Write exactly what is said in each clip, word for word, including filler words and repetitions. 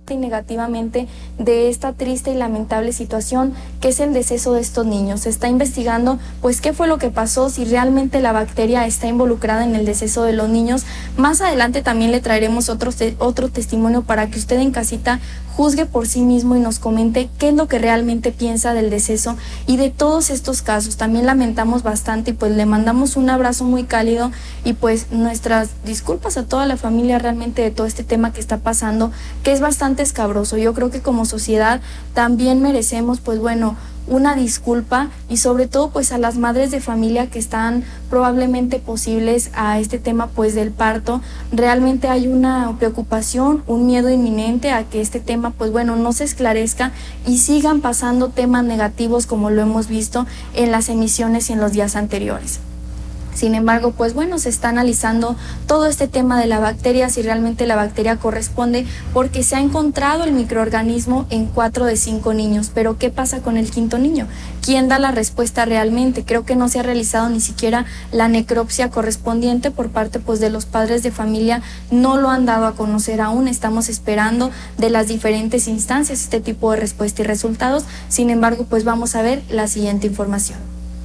y negativamente de esta triste y lamentable situación que es el deceso de estos niños. Se está investigando pues qué fue lo que pasó, si realmente la bacteria está involucrada en el deceso de los niños. Más adelante también le traeremos otro, otro testimonio para que usted en casita juzgue por sí mismo y nos comente qué es lo que realmente piensa del deceso y de todos estos casos. También lamentamos bastante y pues le mandamos un abrazo muy cálido y pues nuestras disculpas a toda la familia realmente de todo este tema que está pasando, que es bastante escabroso. Yo creo que como sociedad también merecemos pues bueno, una disculpa y sobre todo pues a las madres de familia que están probablemente posibles a este tema pues del parto. Realmente hay una preocupación, un miedo inminente a que este tema pues bueno no se esclarezca y sigan pasando temas negativos como lo hemos visto en las emisiones y en los días anteriores. Sin embargo, pues bueno, se está analizando todo este tema de la bacteria, si realmente la bacteria corresponde, porque se ha encontrado el microorganismo en cuatro de cinco niños. Pero ¿qué pasa con el quinto niño? ¿Quién da la respuesta realmente? Creo que no se ha realizado ni siquiera la necropsia correspondiente por parte pues de los padres de familia, no lo han dado a conocer aún. Estamos esperando de las diferentes instancias este tipo de respuesta y resultados. Sin embargo, pues vamos a ver la siguiente información.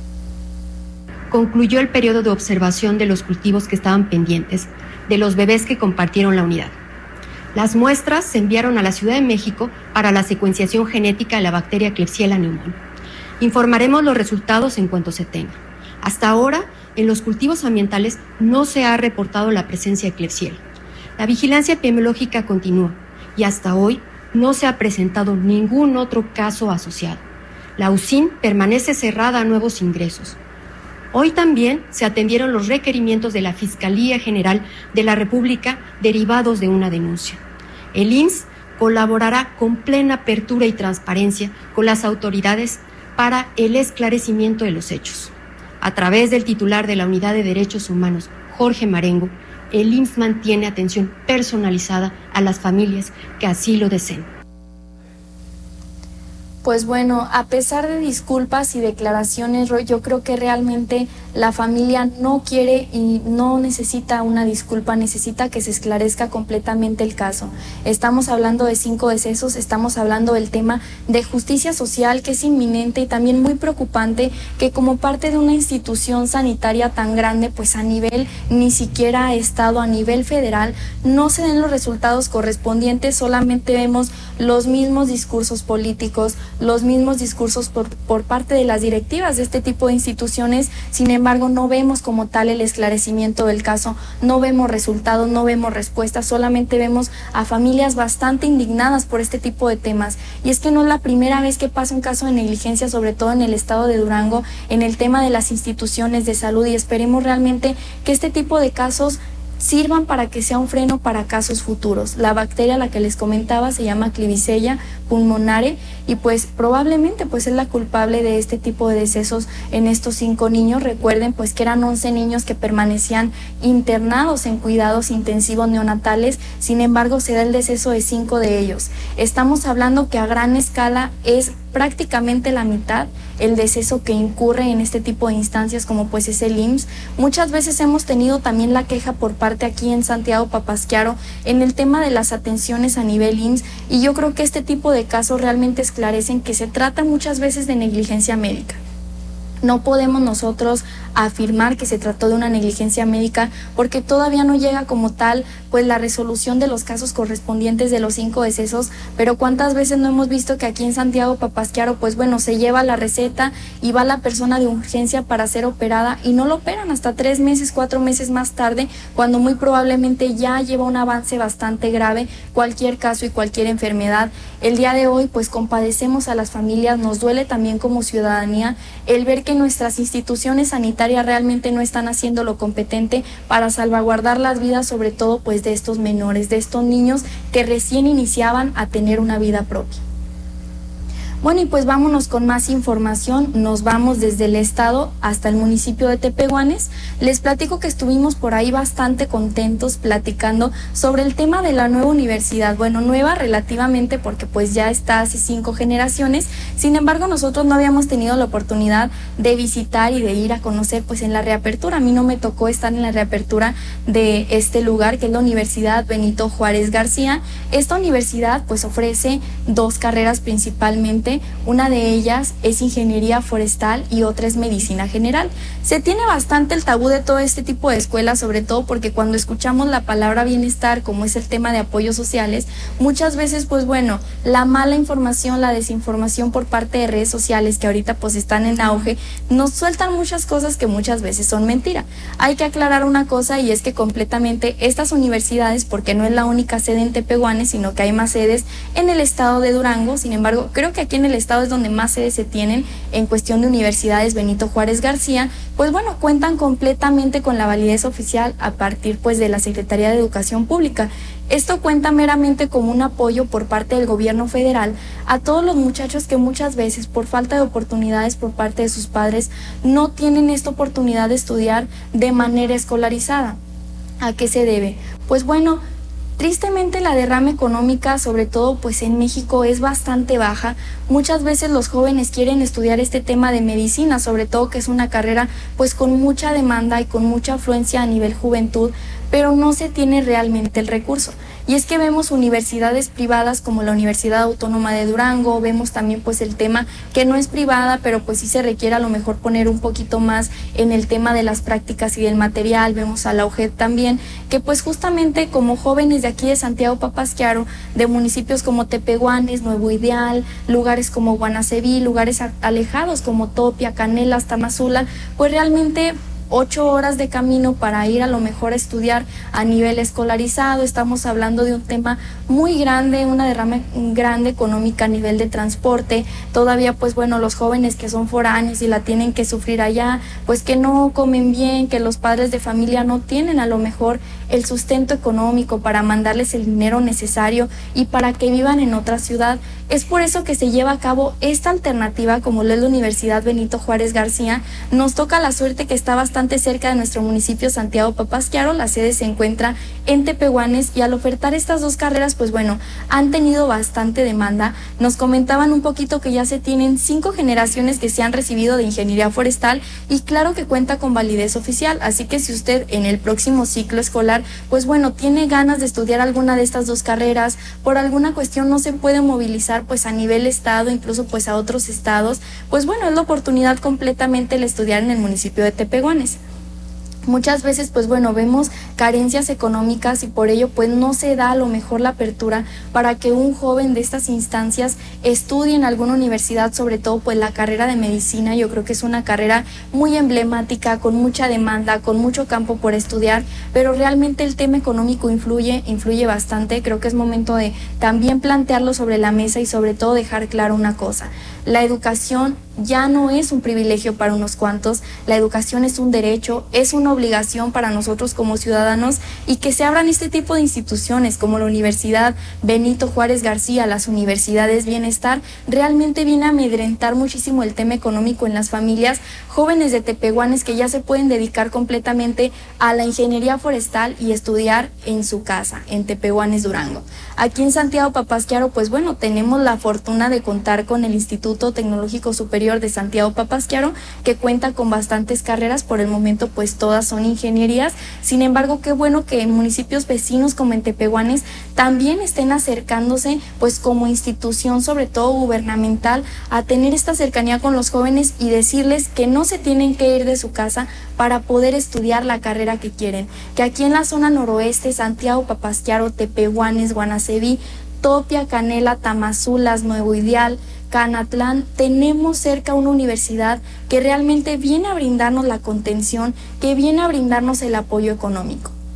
Concluyó el periodo de observación de los cultivos que estaban pendientes, de los bebés que compartieron la unidad. Las muestras se enviaron a la Ciudad de México para la secuenciación genética de la bacteria Klebsiella pneumoniae. Informaremos los resultados en cuanto se tenga. Hasta ahora, en los cultivos ambientales no se ha reportado la presencia de Klebsiella. La vigilancia epidemiológica continúa y hasta hoy no se ha presentado ningún otro caso asociado. La U C I N permanece cerrada a nuevos ingresos. Hoy también se atendieron los requerimientos de la Fiscalía General de la República derivados de una denuncia. El I M S S colaborará con plena apertura y transparencia con las autoridades para el esclarecimiento de los hechos. A través del titular de la Unidad de Derechos Humanos, Jorge Marengo, el I M S S mantiene atención personalizada a las familias que así lo deseen. Pues bueno, a pesar de disculpas y declaraciones, Roy, yo creo que realmente la familia no quiere y no necesita una disculpa, necesita que se esclarezca completamente el caso. Estamos hablando de cinco decesos, estamos hablando del tema de justicia social que es inminente y también muy preocupante que como parte de una institución sanitaria tan grande, pues a nivel ni siquiera estado, a nivel federal, no se den los resultados correspondientes, solamente vemos los mismos discursos políticos, los mismos discursos por, por parte de las directivas de este tipo de instituciones. Sin embargo, no vemos como tal el esclarecimiento del caso, no vemos resultados, no vemos respuestas, solamente vemos a familias bastante indignadas por este tipo de temas. Y es que no es la primera vez que pasa un caso de negligencia, sobre todo en el estado de Durango, en el tema de las instituciones de salud, y esperemos realmente que este tipo de casos sirvan para que sea un freno para casos futuros. La bacteria, la que les comentaba, se llama Klebsiella pneumoniae y pues probablemente pues es la culpable de este tipo de decesos en estos cinco niños. Recuerden pues que eran once niños que permanecían internados en cuidados intensivos neonatales, sin embargo se da el deceso de cinco de ellos. Estamos hablando que a gran escala es prácticamente la mitad el deceso que incurre en este tipo de instancias como pues es el I M S S. Muchas veces hemos tenido también la queja por parte aquí en Santiago Papasquiaro en el tema de las atenciones a nivel I M S S, y yo creo que este tipo de casos realmente esclarecen que se trata muchas veces de negligencia médica. No podemos nosotros afirmar que se trató de una negligencia médica porque todavía no llega como tal pues la resolución de los casos correspondientes de los cinco decesos, pero cuántas veces no hemos visto que aquí en Santiago Papasquiaro pues bueno, se lleva la receta y va la persona de urgencia para ser operada y no lo operan hasta tres meses, cuatro meses más tarde, cuando muy probablemente ya lleva un avance bastante grave cualquier caso y cualquier enfermedad. El día de hoy pues compadecemos a las familias, nos duele también como ciudadanía el ver que nuestras instituciones sanitarias realmente no están haciendo lo competente para salvaguardar las vidas, sobre todo pues de estos menores, de estos niños que recién iniciaban a tener una vida propia. Bueno, y pues vámonos con más información. Nos vamos desde el estado hasta el municipio de Tepehuanes. Les platico que estuvimos por ahí bastante contentos platicando sobre el tema de la nueva universidad. Bueno, nueva relativamente porque pues ya está hace cinco generaciones. Sin embargo, nosotros no habíamos tenido la oportunidad de visitar y de ir a conocer pues en la reapertura. A mí no me tocó estar en la reapertura de este lugar, que es la Universidad Benito Juárez García. Esta universidad pues ofrece dos carreras principalmente. Una de ellas es ingeniería forestal y otra es medicina general. Se tiene bastante el tabú de todo este tipo de escuelas, sobre todo porque cuando escuchamos la palabra bienestar, como es el tema de apoyos sociales, muchas veces pues bueno, la mala información, la desinformación por parte de redes sociales que ahorita pues están en auge, nos sueltan muchas cosas que muchas veces son mentira. Hay que aclarar una cosa, y es que completamente estas universidades, porque no es la única sede en Tepehuanes, sino que hay más sedes en el estado de Durango. Sin embargo, creo que aquí en el estado es donde más sedes se tienen en cuestión de universidades Benito Juárez García, pues bueno, cuentan completamente con la validez oficial a partir pues de la Secretaría de Educación Pública. Esto cuenta meramente como un apoyo por parte del gobierno federal a todos los muchachos que muchas veces por falta de oportunidades por parte de sus padres no tienen esta oportunidad de estudiar de manera escolarizada. ¿A qué se debe? Pues bueno, tristemente la derrama económica, sobre todo pues en México, es bastante baja. Muchas veces los jóvenes quieren estudiar este tema de medicina, sobre todo que es una carrera pues con mucha demanda y con mucha afluencia a nivel juventud, pero no se tiene realmente el recurso. Y es que vemos universidades privadas como la Universidad Autónoma de Durango, vemos también pues el tema que no es privada, pero pues sí se requiere a lo mejor poner un poquito más en el tema de las prácticas y del material. Vemos a la U G E D también, que pues justamente como jóvenes de aquí de Santiago Papasquiaro, de municipios como Tepehuanes, Nuevo Ideal, lugares como Guanaceví, lugares alejados como Topia, Canelas, Tamazula, pues realmente ocho horas de camino para ir a lo mejor a estudiar a nivel escolarizado. Estamos hablando de un tema muy grande, una derrama grande económica a nivel de transporte. Todavía pues bueno, los jóvenes que son foráneos y la tienen que sufrir allá, pues que no comen bien, que los padres de familia no tienen a lo mejor el sustento económico para mandarles el dinero necesario y para que vivan en otra ciudad. Es por eso que se lleva a cabo esta alternativa, como lo es la Universidad Benito Juárez García. Nos toca la suerte que está bastante cerca de nuestro municipio Santiago Papasquiaro. La sede se encuentra en Tepehuanes, y al ofertar estas dos carreras pues bueno, han tenido bastante demanda. Nos comentaban un poquito que ya se tienen cinco generaciones que se han recibido de ingeniería forestal, y claro que cuenta con validez oficial. Así que si usted en el próximo ciclo escolar pues bueno, tiene ganas de estudiar alguna de estas dos carreras, por alguna cuestión no se puede movilizar pues a nivel estado, incluso pues a otros estados, pues bueno, es la oportunidad completamente el estudiar en el municipio de Tepehuanes. Muchas veces pues bueno, vemos carencias económicas y por ello pues no se da a lo mejor la apertura para que un joven de estas instancias estudie en alguna universidad, sobre todo pues la carrera de medicina. Yo creo que es una carrera muy emblemática, con mucha demanda, con mucho campo por estudiar, pero realmente el tema económico influye, influye bastante. Creo que es momento de también plantearlo sobre la mesa y sobre todo dejar claro una cosa: la educación ya no es un privilegio para unos cuantos, la educación es un derecho, es una obligación para nosotros como ciudadanos, y que se abran este tipo de instituciones como la Universidad Benito Juárez García, las universidades Bienestar, realmente viene a amedrentar muchísimo el tema económico en las familias. Jóvenes de Tepehuanes que ya se pueden dedicar completamente a la ingeniería forestal y estudiar en su casa, en Tepehuanes, Durango. Aquí en Santiago Papasquiaro, pues bueno, tenemos la fortuna de contar con el Instituto Tecnológico Superior de Santiago Papasquiaro, que cuenta con bastantes carreras. Por el momento pues todas son ingenierías. Sin embargo, qué bueno que en municipios vecinos como en Tepehuanes también estén acercándose pues como institución, sobre todo gubernamental, a tener esta cercanía con los jóvenes y decirles que no se tienen que ir de su casa para poder estudiar la carrera que quieren, que aquí en la zona noroeste, Santiago Papasquiaro, Tepehuanes, Guanaceví, Topia, Canela, Tamazulas, Nuevo Ideal, Canatlán, tenemos cerca una universidad que realmente viene a brindarnos la contención, que viene a brindarnos el apoyo económico.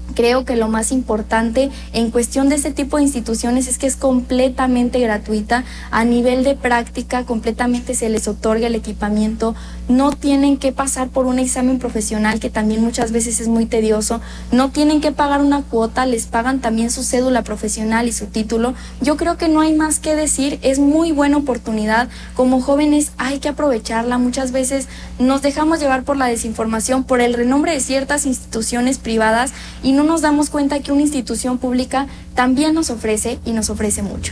Creo que lo más importante en cuestión de este tipo de instituciones es que es completamente gratuita. A nivel de práctica, completamente se les otorga el equipamiento. No tienen que pasar por un examen profesional, que también muchas veces es muy tedioso. No tienen que pagar una cuota, les pagan también su cédula profesional y su título. Yo creo que no hay más que decir, es muy buena oportunidad. Como jóvenes hay que aprovecharla. Muchas veces nos dejamos llevar por la desinformación, por el renombre de ciertas instituciones privadas, y no nos damos cuenta que una institución pública también nos ofrece y nos ofrece mucho.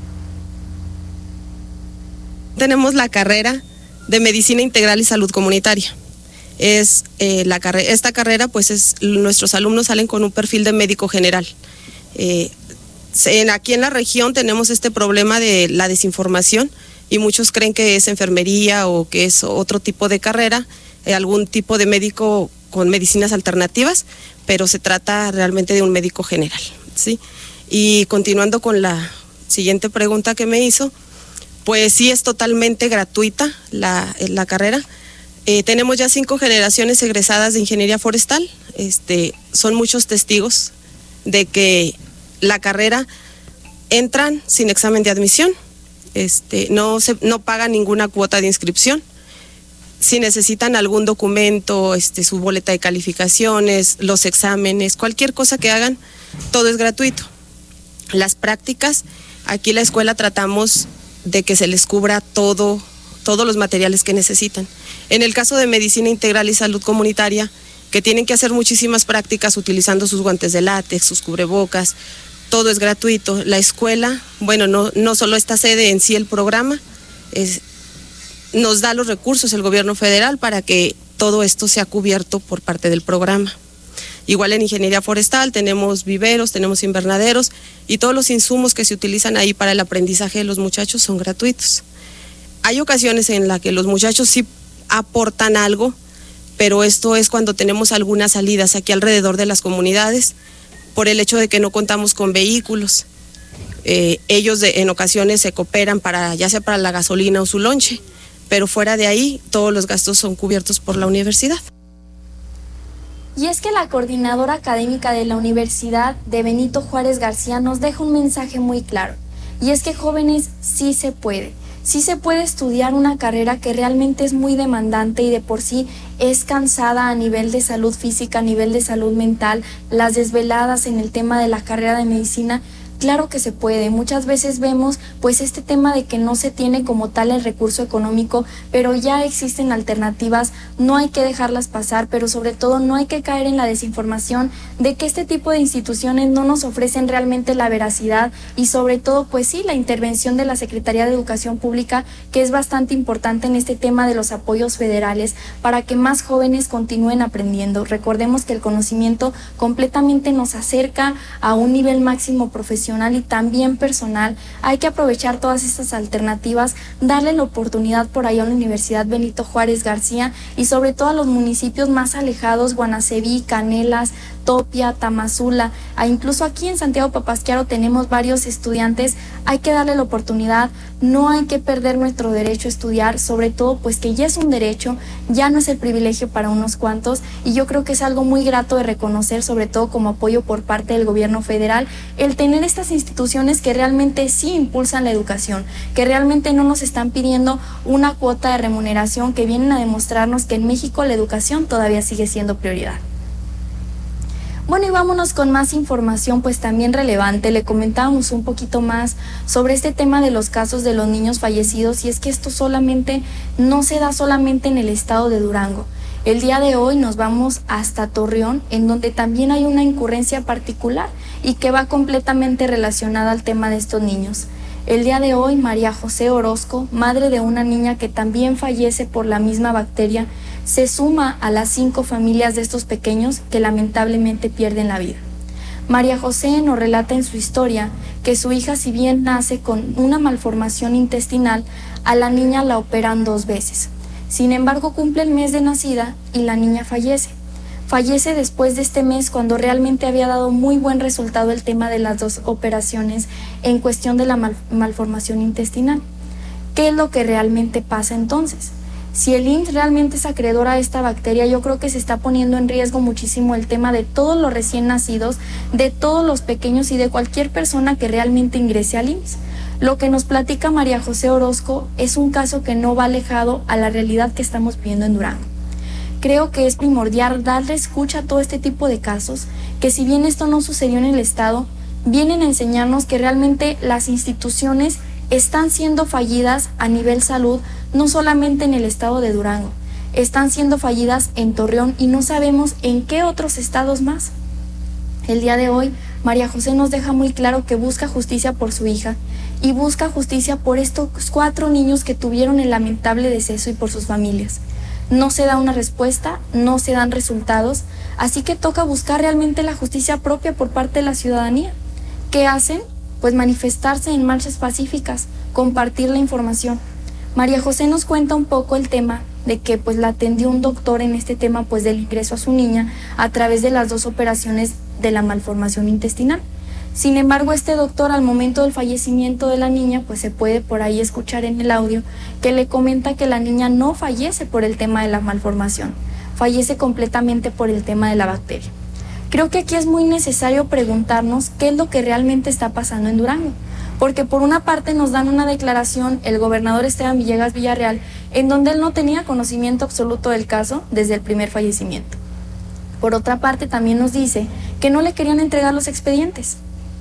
Tenemos la carrera de Medicina Integral y Salud Comunitaria. Es, eh, la carre- esta carrera, pues es, nuestros alumnos salen con un perfil de médico general. Eh, en, aquí en la región tenemos este problema de la desinformación y muchos creen que es enfermería o que es otro tipo de carrera, eh, algún tipo de médico con medicinas alternativas, pero se trata realmente de un médico general, ¿sí? Y continuando con la siguiente pregunta que me hizo, pues sí es totalmente gratuita la, la carrera. Eh, tenemos ya cinco generaciones egresadas de ingeniería forestal. Este, son muchos testigos de que la carrera entran sin examen de admisión, este, no, se, no pagan ninguna cuota de inscripción. Si necesitan algún documento, este, su boleta de calificaciones, los exámenes, cualquier cosa que hagan, todo es gratuito. Las prácticas, aquí en la escuela tratamos de que se les cubra todo, todos los materiales que necesitan. En el caso de Medicina Integral y Salud Comunitaria, que tienen que hacer muchísimas prácticas utilizando sus guantes de látex, sus cubrebocas, todo es gratuito. La escuela, bueno, no, no solo esta sede en sí, el programa, es, nos da los recursos el gobierno federal para que todo esto sea cubierto por parte del programa. Igual en ingeniería forestal tenemos viveros, tenemos invernaderos y todos los insumos que se utilizan ahí para el aprendizaje de los muchachos son gratuitos. Hay ocasiones en las que los muchachos sí aportan algo, pero esto es cuando tenemos algunas salidas aquí alrededor de las comunidades por el hecho de que no contamos con vehículos. Eh, ellos de, en ocasiones se cooperan para, ya sea para la gasolina o su lonche, pero fuera de ahí todos los gastos son cubiertos por la universidad. Y es que la coordinadora académica de la Universidad de Benito Juárez García nos deja un mensaje muy claro, y es que jóvenes sí se puede. Sí se puede estudiar una carrera que realmente es muy demandante y de por sí es cansada a nivel de salud física, a nivel de salud mental, las desveladas en el tema de la carrera de medicina. Claro que se puede. Muchas veces vemos pues este tema de que no se tiene como tal el recurso económico, pero ya existen alternativas, no hay que dejarlas pasar, pero sobre todo no hay que caer en la desinformación de que este tipo de instituciones no nos ofrecen realmente la veracidad y sobre todo pues sí la intervención de la Secretaría de Educación Pública, que es bastante importante en este tema de los apoyos federales para que más jóvenes continúen aprendiendo. Recordemos que el conocimiento completamente nos acerca a un nivel máximo profesional y también personal. Hay que aprovechar todas estas alternativas, darle la oportunidad por ahí a la Universidad Benito Juárez García y sobre todo a los municipios más alejados, Guanaceví, Canelas, Topia, Tamazula, e incluso aquí en Santiago Papasquiaro tenemos varios estudiantes. Hay que darle la oportunidad, no hay que perder nuestro derecho a estudiar, sobre todo pues que ya es un derecho, ya no es el privilegio para unos cuantos, y yo creo que es algo muy grato de reconocer, sobre todo como apoyo por parte del gobierno federal, el tener estas instituciones que realmente sí impulsan la educación, que realmente no nos están pidiendo una cuota de remuneración, que vienen a demostrarnos que en México la educación todavía sigue siendo prioridad. Bueno, y vámonos con más información pues también relevante. Le comentábamos un poquito más sobre este tema de los casos de los niños fallecidos, y es que esto solamente no se da solamente en el estado de Durango. El día de hoy nos vamos hasta Torreón, en donde también hay una incurrencia particular y que va completamente relacionada al tema de estos niños. El día de hoy, María José Orozco, madre de una niña que también fallece por la misma bacteria, se suma a las cinco familias de estos pequeños que lamentablemente pierden la vida. María José nos relata en su historia que su hija, si bien nace con una malformación intestinal, a la niña la operan dos veces. Sin embargo, cumple el mes de nacida y la niña fallece. Fallece después de este mes, cuando realmente había dado muy buen resultado el tema de las dos operaciones en cuestión de la mal- malformación intestinal. ¿Qué es lo que realmente pasa entonces? Si el I M S S realmente es acreedor a esta bacteria, yo creo que se está poniendo en riesgo muchísimo el tema de todos los recién nacidos, de todos los pequeños y de cualquier persona que realmente ingrese al I M S S. Lo que nos platica María José Orozco es un caso que no va alejado a la realidad que estamos viviendo en Durango. Creo que es primordial darle escucha a todo este tipo de casos, que si bien esto no sucedió en el Estado, vienen a enseñarnos que realmente las instituciones están siendo fallidas a nivel salud, no solamente en el estado de Durango, están siendo fallidas en Torreón y no sabemos en qué otros estados más. El día de hoy, María José nos deja muy claro que busca justicia por su hija y busca justicia por estos cuatro niños que tuvieron el lamentable deceso y por sus familias. No se da una respuesta, no se dan resultados, así que toca buscar realmente la justicia propia por parte de la ciudadanía. ¿Qué hacen? Pues manifestarse en marchas pacíficas, compartir la información. María José nos cuenta un poco el tema de que pues la atendió un doctor en este tema pues del ingreso a su niña a través de las dos operaciones de la malformación intestinal. Sin embargo, este doctor al momento del fallecimiento de la niña pues se puede por ahí escuchar en el audio que le comenta que la niña no fallece por el tema de la malformación, fallece completamente por el tema de la bacteria. Creo que aquí es muy necesario preguntarnos qué es lo que realmente está pasando en Durango, porque por una parte nos dan una declaración el gobernador Esteban Villegas Villarreal, en donde él no tenía conocimiento absoluto del caso desde el primer fallecimiento. Por otra parte también nos dice que no le querían entregar los expedientes.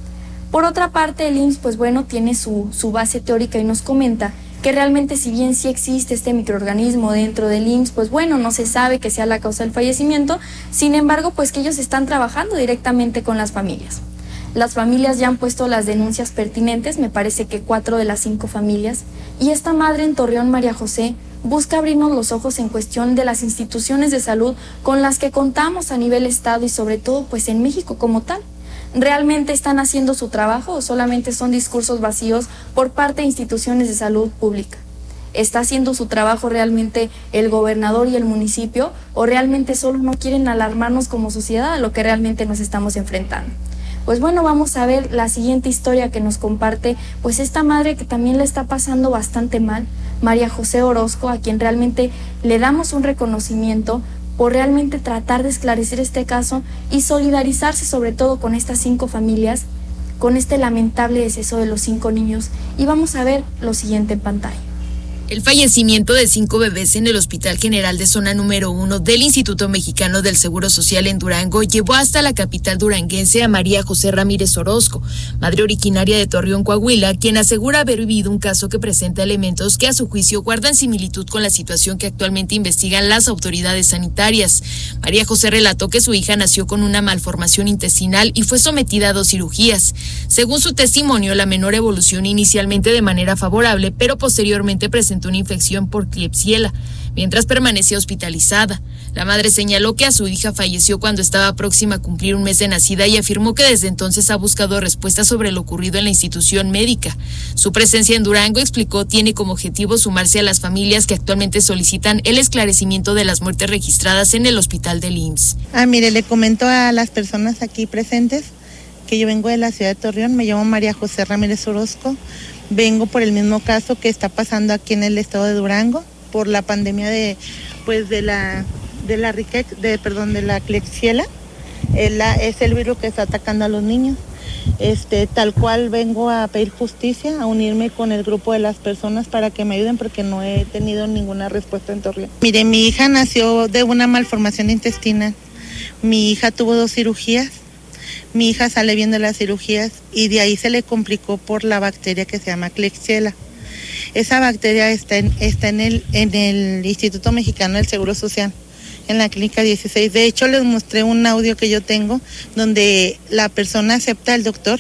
Por otra parte el I M S S, pues bueno, tiene su, su base teórica y nos comenta que realmente si bien sí existe este microorganismo dentro del I M S S, pues bueno, no se sabe que sea la causa del fallecimiento, sin embargo, pues que ellos están trabajando directamente con las familias. Las familias ya han puesto las denuncias pertinentes, me parece que cuatro de las cinco familias, y esta madre en Torreón, María José, busca abrirnos los ojos en cuestión de las instituciones de salud con las que contamos a nivel estado y sobre todo pues en México como tal. ¿Realmente están haciendo su trabajo o solamente son discursos vacíos por parte de instituciones de salud pública? ¿Está haciendo su trabajo realmente el gobernador y el municipio o realmente solo no quieren alarmarnos como sociedad a lo que realmente nos estamos enfrentando? Pues bueno, vamos a ver la siguiente historia que nos comparte pues esta madre que también le está pasando bastante mal, María José Orozco, a quien realmente le damos un reconocimiento por realmente tratar de esclarecer este caso y solidarizarse sobre todo con estas cinco familias, con este lamentable deceso de los cinco niños. Y vamos a ver lo siguiente en pantalla. El fallecimiento de cinco bebés en el Hospital General de Zona número uno del Instituto Mexicano del Seguro Social en Durango llevó hasta la capital duranguense a María José Ramírez Orozco, madre originaria de Torreón, Coahuila, quien asegura haber vivido un caso que presenta elementos que a su juicio guardan similitud con la situación que actualmente investigan las autoridades sanitarias. María José relató que su hija nació con una malformación intestinal y fue sometida a dos cirugías. Según su testimonio, la menor evolucionó inicialmente de manera favorable, pero posteriormente presentó una infección por Klebsiella, mientras permanecía hospitalizada. La madre señaló que a su hija falleció cuando estaba próxima a cumplir un mes de nacida y afirmó que desde entonces ha buscado respuestas sobre lo ocurrido en la institución médica. Su presencia en Durango, explicó, tiene como objetivo sumarse a las familias que actualmente solicitan el esclarecimiento de las muertes registradas en el hospital del I M S S. Ah, mire, le comento a las personas aquí presentes que yo vengo de la ciudad de Torreón, me llamo María José Ramírez Orozco. Vengo por el mismo caso que está pasando aquí en el estado de Durango por la pandemia de pues de la de la riquex, de perdón, de la Klebsiella. Es, la, es el virus que está atacando a los niños. Este, tal cual vengo a pedir justicia, a unirme con el grupo de las personas para que me ayuden porque no he tenido ninguna respuesta en Torreón. Mire, mi hija nació de una malformación intestinal. Mi hija tuvo dos cirugías. Mi hija sale bien de las cirugías y de ahí se le complicó por la bacteria que se llama Klebsiella. Esa bacteria está en, está en, el, en el Instituto Mexicano del Seguro Social, en la clínica dieciséis. De hecho, les mostré un audio que yo tengo donde la persona acepta al doctor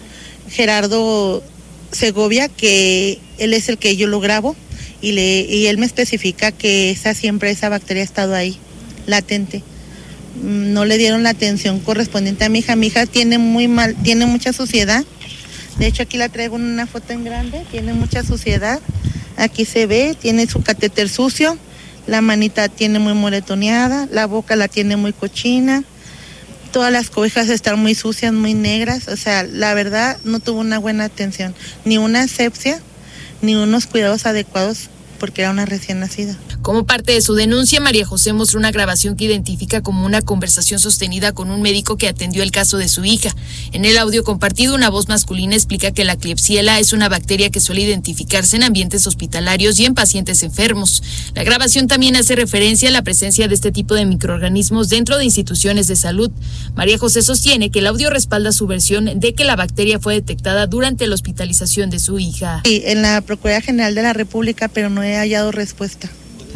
Gerardo Segovia, que él es el que yo lo grabo, y, le, y él me especifica que esa siempre esa bacteria ha estado ahí, latente. No le dieron la atención correspondiente a mi hija. Mi hija tiene muy mal, tiene mucha suciedad. De hecho, aquí la traigo en una foto en grande. Tiene mucha suciedad. Aquí se ve, tiene su catéter sucio. La manita tiene muy moretoneada. La boca la tiene muy cochina. Todas las cobijas están muy sucias, muy negras. O sea, la verdad, no tuvo una buena atención. Ni una asepsia, ni unos cuidados adecuados porque era una recién nacida. Como parte de su denuncia, María José mostró una grabación que identifica como una conversación sostenida con un médico que atendió el caso de su hija. En el audio compartido, una voz masculina explica que la Klebsiella es una bacteria que suele identificarse en ambientes hospitalarios y en pacientes enfermos. La grabación también hace referencia a la presencia de este tipo de microorganismos dentro de instituciones de salud. María José sostiene que el audio respalda su versión de que la bacteria fue detectada durante la hospitalización de su hija. Sí, en la Procuraduría General de la República, pero no he hallado respuesta.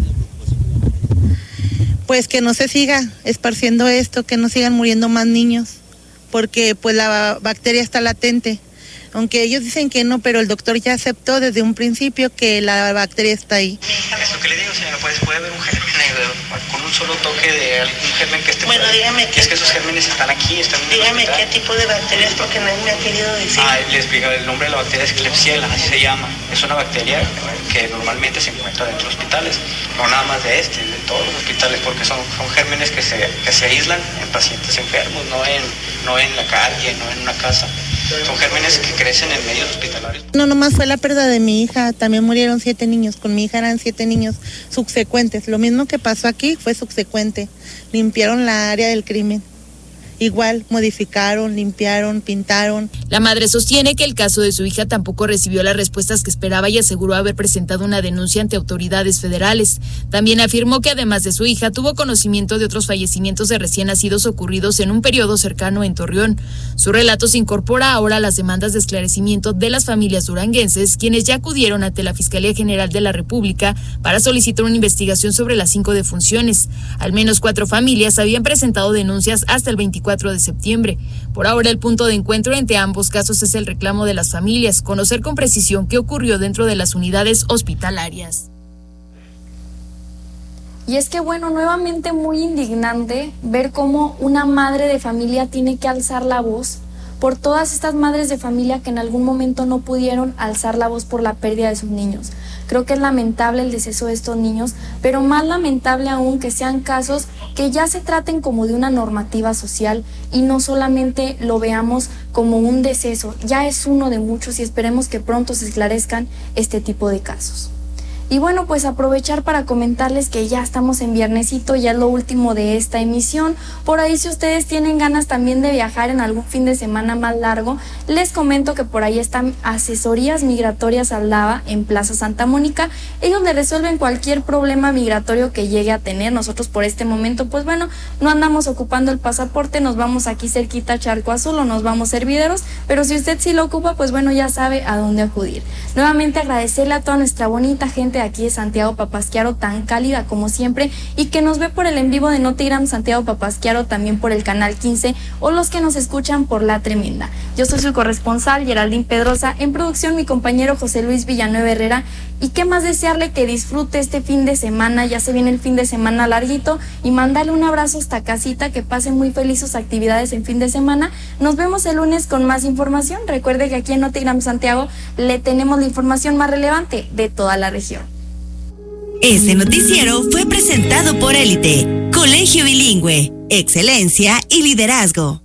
Pues que no se siga esparciendo esto, que no sigan muriendo más niños, porque pues la bacteria está latente. Aunque ellos dicen que no, pero el doctor ya aceptó desde un principio que la bacteria está ahí. Es lo que le digo, señora, pues puede haber un germen con un solo toque de algún germen que esté... Bueno, dígame que... Es que esos gérmenes están aquí, están en el Dígame hospital. qué tipo de bacterias, porque nadie me ha querido decir. Ah, le explico, el nombre de la bacteria es Klebsiella, así se llama. Es una bacteria que normalmente se encuentra dentro de hospitales, no nada más de este, de todos los hospitales, porque son, son gérmenes que se, que se aíslan en pacientes enfermos, no en, no en la calle, no en una casa. Son gérmenes que crecen en medios hospitalarios. No, nomás fue la pérdida de mi hija, también murieron siete niños, con mi hija eran siete niños subsecuentes. Lo mismo que pasó aquí fue subsecuente, limpiaron la área del crimen. Igual, modificaron, limpiaron, pintaron. La madre sostiene que el caso de su hija tampoco recibió las respuestas que esperaba y aseguró haber presentado una denuncia ante autoridades federales. También afirmó que además de su hija, tuvo conocimiento de otros fallecimientos de recién nacidos ocurridos en un periodo cercano en Torreón. Su relato se incorpora ahora a las demandas de esclarecimiento de las familias duranguenses, quienes ya acudieron ante la Fiscalía General de la República para solicitar una investigación sobre las cinco defunciones. Al menos cuatro familias habían presentado denuncias hasta el veinticuatro de septiembre. Por ahora, el punto de encuentro entre ambos casos es el reclamo de las familias, conocer con precisión qué ocurrió dentro de las unidades hospitalarias. Y es que, bueno, nuevamente muy indignante ver cómo una madre de familia tiene que alzar la voz por todas estas madres de familia que en algún momento no pudieron alzar la voz por la pérdida de sus niños. Creo que es lamentable el deceso de estos niños, pero más lamentable aún que sean casos que ya se traten como de una normativa social y no solamente lo veamos como un deceso. Ya es uno de muchos y esperemos que pronto se esclarezcan este tipo de casos. Y bueno, pues aprovechar para comentarles que ya estamos en viernesito, ya es lo último de esta emisión. Por ahí, si ustedes tienen ganas también de viajar en algún fin de semana más largo, les comento que por ahí están Asesorías Migratorias Aldava en Plaza Santa Mónica. Ellos le resuelven cualquier problema migratorio que llegue a tener. Nosotros por este momento, pues bueno, no andamos ocupando el pasaporte, nos vamos aquí cerquita a Charco Azul o nos vamos Hervideros, pero si usted sí lo ocupa, pues bueno, ya sabe a dónde acudir. Nuevamente agradecerle a toda nuestra bonita gente aquí de Santiago Papasquiaro, tan cálida como siempre, y que nos ve por el en vivo de Notigram Santiago Papasquiaro, también por el canal quince, o los que nos escuchan por La Tremenda. Yo soy su corresponsal, Geraldine Pedrosa, en producción mi compañero José Luis Villanueva Herrera, y qué más desearle que disfrute este fin de semana, ya se viene el fin de semana larguito, y mandarle un abrazo hasta casita, que pase muy feliz sus actividades en fin de semana. Nos vemos el lunes con más información. Recuerde que aquí en Notigram Santiago le tenemos la información más relevante de toda la región. Este noticiero fue presentado por Élite, Colegio Bilingüe, Excelencia y Liderazgo.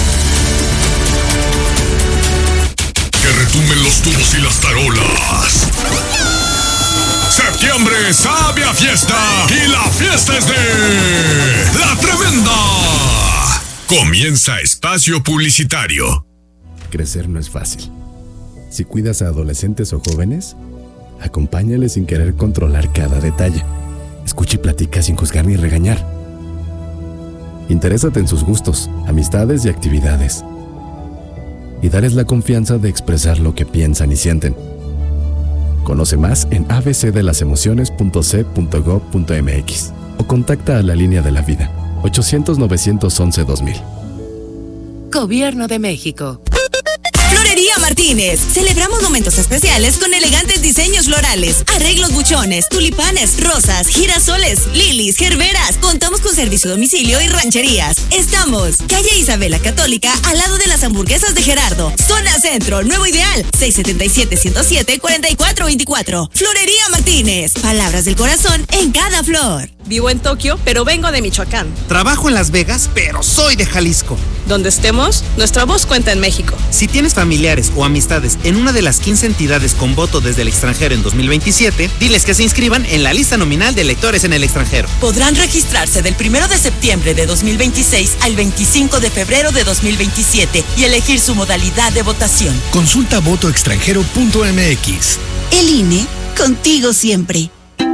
Que retumben los tubos y las tarolas. Septiembre sabe a fiesta y la fiesta es de La Tremenda. Comienza espacio publicitario. Crecer no es fácil. Si cuidas a adolescentes o jóvenes, acompáñales sin querer controlar cada detalle. Escucha y platica sin juzgar ni regañar. Interésate en sus gustos, amistades y actividades. Y dales la confianza de expresar lo que piensan y sienten. Conoce más en a b c de las emociones punto c punto gob punto m x o contacta a la línea de la vida ochocientos, novecientos once, dos mil. Gobierno de México. Florería Martínez. Celebramos momentos especiales con elegantes diseños florales, arreglos buchones, tulipanes, rosas, girasoles, lilies, gerberas. Contamos con servicio a domicilio y rancherías. Estamos calle Isabela Católica, al lado de las hamburguesas de Gerardo. Zona Centro, Nuevo Ideal, seis siete siete, ciento siete, cuarenta y cuatro veinticuatro. Florería Martínez. Palabras del corazón en cada flor. Vivo en Tokio, pero vengo de Michoacán. Trabajo en Las Vegas, pero soy de Jalisco. Donde estemos, nuestra voz cuenta en México. Si tienes familiares o amistades en una de las quince entidades con voto desde el extranjero en dos mil veintisiete, diles que se inscriban en la lista nominal de electores en el extranjero. Podrán registrarse del primero de septiembre de dos mil veintiséis al veinticinco de febrero de dos mil veintisiete y elegir su modalidad de votación. Consulta voto extranjero punto m x. El I N E, contigo siempre.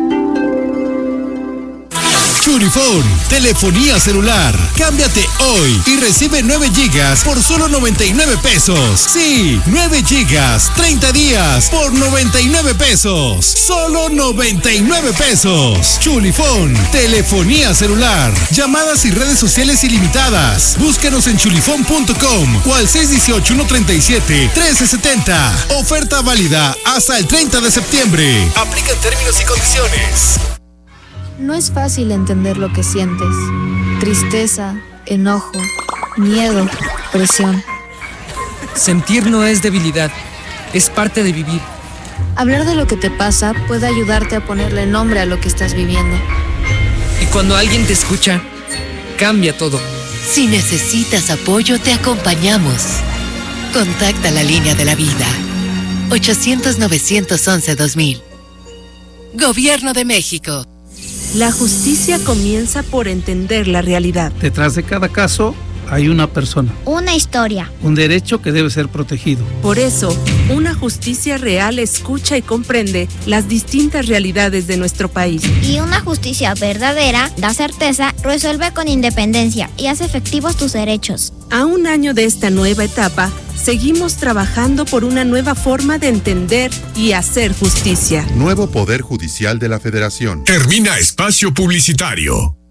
Churifone, telefonía celular. Cámbiate hoy y recibe nueve gigas por solo noventa y nueve pesos. Sí, nueve gigas, treinta días por noventa y nueve pesos. Solo noventa y nueve pesos. Chulifone, telefonía celular. Llamadas y redes sociales ilimitadas. Búscanos en chulifone punto com o al seis uno ocho, uno tres siete, uno tres siete cero. Oferta válida hasta el treinta de septiembre. Aplican términos y condiciones. No es fácil entender lo que sientes. Tristeza, enojo, miedo, presión. Sentir no es debilidad, es parte de vivir. Hablar de lo que te pasa puede ayudarte a ponerle nombre a lo que estás viviendo. Y cuando alguien te escucha, cambia todo. Si necesitas apoyo, te acompañamos. Contacta la línea de la vida. ochocientos, novecientos once, dos mil. Gobierno de México. La justicia comienza por entender la realidad. Detrás de cada caso hay una persona. Una historia. Un derecho que debe ser protegido. Por eso, una justicia real escucha y comprende las distintas realidades de nuestro país. Y una justicia verdadera da certeza, resuelve con independencia y hace efectivos tus derechos. A un año de esta nueva etapa, seguimos trabajando por una nueva forma de entender y hacer justicia. Nuevo Poder Judicial de la Federación. Termina espacio publicitario.